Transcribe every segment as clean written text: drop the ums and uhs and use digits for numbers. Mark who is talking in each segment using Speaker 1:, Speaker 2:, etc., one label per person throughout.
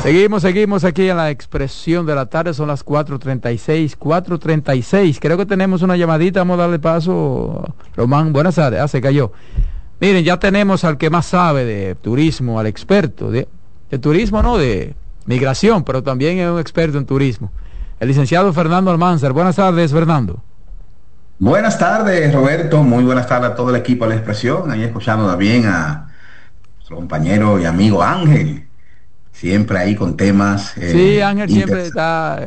Speaker 1: Seguimos aquí en la expresión de la tarde, son las 4:36. Creo que tenemos una llamadita, vamos a darle paso. Román, buenas tardes. Se cayó. Miren, ya tenemos al que más sabe de turismo, al experto de turismo, no de migración, pero también es un experto en turismo. El licenciado Fernando Almanzar. Buenas tardes, Fernando.
Speaker 2: Buenas tardes, Roberto. Muy buenas tardes a todo el equipo de La Expresión. Ahí escuchando también a nuestro compañero y amigo Ángel. Siempre ahí con temas
Speaker 1: Sí, Ángel siempre
Speaker 2: interesantes.
Speaker 1: está.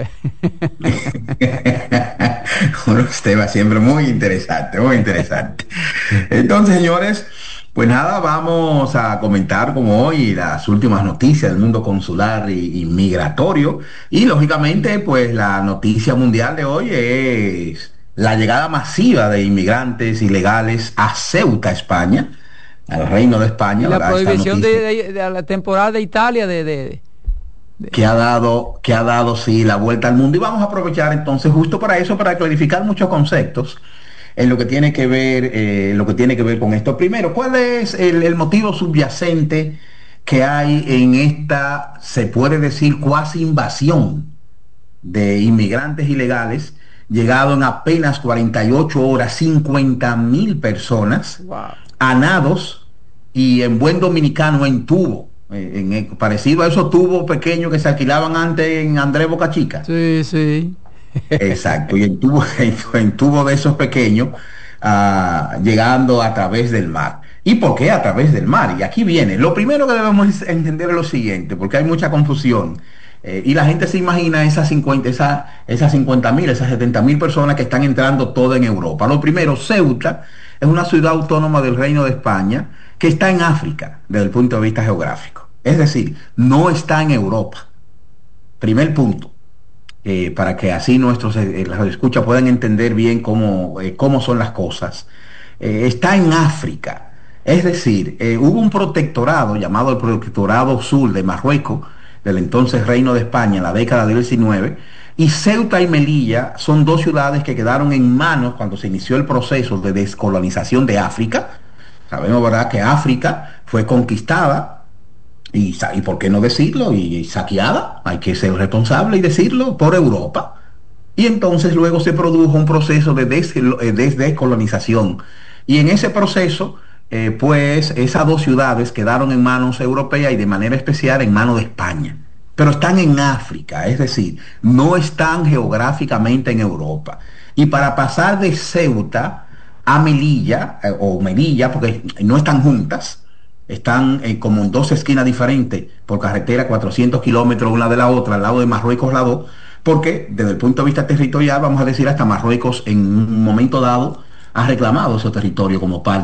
Speaker 2: Unos temas siempre muy interesantes, muy interesantes. Entonces, señores, pues nada, vamos a comentar como hoy las últimas noticias del mundo consular y migratorio. Y lógicamente, pues la noticia mundial de hoy es la llegada masiva de inmigrantes ilegales a Ceuta, España, al Reino de
Speaker 1: Y
Speaker 2: España,
Speaker 1: la
Speaker 2: ¿verdad? Esta
Speaker 1: prohibición
Speaker 2: noticia
Speaker 1: de la temporada de Italia
Speaker 2: que ha dado, sí, la vuelta al mundo. Y vamos a aprovechar entonces justo para eso, para clarificar muchos conceptos en lo que tiene que ver con esto. Primero, ¿cuál es el motivo subyacente que hay en esta, se puede decir, cuasi invasión de inmigrantes ilegales? Llegado en apenas 48 horas, 50.000 personas,
Speaker 1: wow.
Speaker 2: a nados y en buen dominicano en tubo, parecido a esos tubos pequeños que se alquilaban antes en Andrés Boca Chica.
Speaker 1: Sí, sí.
Speaker 2: Exacto, y en tubo, en tubo de esos pequeños, llegando a través del mar. ¿Y por qué a través del mar? Y aquí viene. Lo primero que debemos entender es lo siguiente, porque hay mucha confusión. Y la gente se imagina esas 50.000, esas 70.000 personas que están entrando todas en Europa. Lo primero, Ceuta es una ciudad autónoma del Reino de España que está en África desde el punto de vista geográfico. Es decir, no está en Europa. Primer punto, para que así nuestros escucha puedan entender bien cómo son las cosas. Está en África. Es decir, hubo un protectorado llamado el Protectorado Sur de Marruecos, del entonces Reino de España, en la década del 19, y Ceuta y Melilla son dos ciudades que quedaron en manos cuando se inició el proceso de descolonización de África. Sabemos, ¿verdad?, que África fue conquistada y por qué no decirlo, y saqueada, hay que ser responsable y decirlo, por Europa. Y entonces luego se produjo un proceso de descolonización. Y en ese proceso, pues esas dos ciudades quedaron en manos europeas y de manera especial en manos de España. Pero están en África, es decir, no están geográficamente en Europa. Y para pasar de Ceuta a Melilla, o Melilla, porque no están juntas, están como en dos esquinas diferentes por carretera, 400 kilómetros una de la otra, al lado de Marruecos las dos, porque desde el punto de vista territorial, vamos a decir, hasta Marruecos en un momento dado ha reclamado ese territorio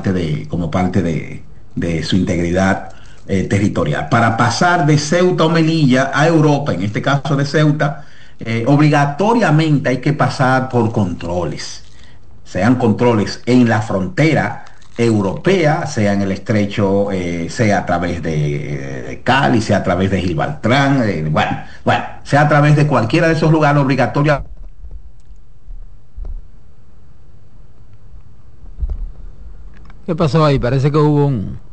Speaker 2: como parte de su integridad territorial. Para pasar de Ceuta o Melilla a Europa, en este caso de Ceuta, obligatoriamente hay que pasar por controles, sean controles en la frontera europea, sea en el estrecho, sea a través de Cali, sea a través de Gibraltar, sea a través de cualquiera de esos lugares obligatorios.
Speaker 1: ¿Qué pasó ahí? Parece que hubo un